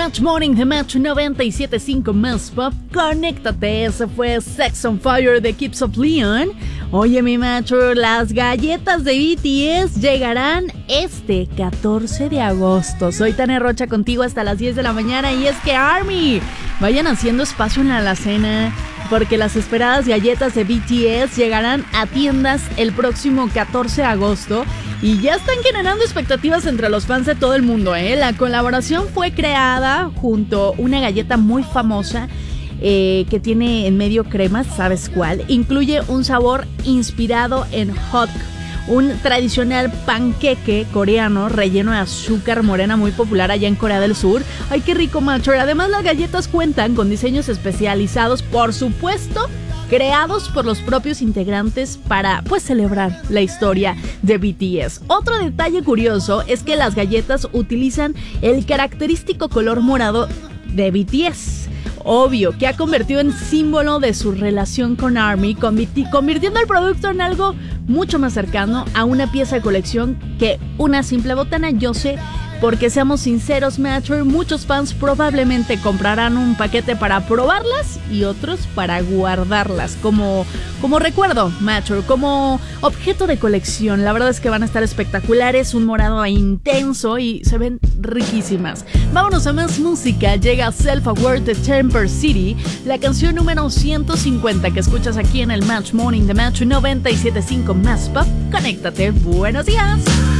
Match Morning de Match 97.5 Más Pop. Conéctate, ese fue Sex on Fire de Keeps of Leon. Oye, mi macho, las galletas de BTS llegarán este 14 de agosto. Soy Tania Rocha contigo hasta las 10 de la mañana y es que ARMY, vayan haciendo espacio en la alacena porque las esperadas galletas de BTS llegarán a tiendas el próximo 14 de agosto y ya están generando expectativas entre los fans de todo el mundo, ¿eh? La colaboración fue creada junto a una galleta muy famosa que tiene en medio crema, ¿sabes cuál? Incluye un sabor inspirado en hot, un tradicional panqueque coreano relleno de azúcar morena muy popular allá en Corea del Sur. ¡Ay, qué rico, macho! Además, las galletas cuentan con diseños especializados, por supuesto, creados por los propios integrantes para, pues, celebrar la historia de BTS. Otro detalle curioso es que las galletas utilizan el característico color morado de BTS. Obvio, que ha convertido en símbolo de su relación con ARMY, convirtiendo el producto en algo mucho más cercano a una pieza de colección que una simple botana. Yo sé, porque seamos sinceros, Mature, muchos fans probablemente comprarán un paquete para probarlas y otros para guardarlas como recuerdo, Mature, como objeto de colección. La verdad es que van a estar espectaculares, un morado intenso y se ven riquísimas. Vámonos a más música. Llega Self Aware de Temper City, la canción número 150 que escuchas aquí en el Match Morning de Match 97.5 Más Pop. Conéctate, buenos días.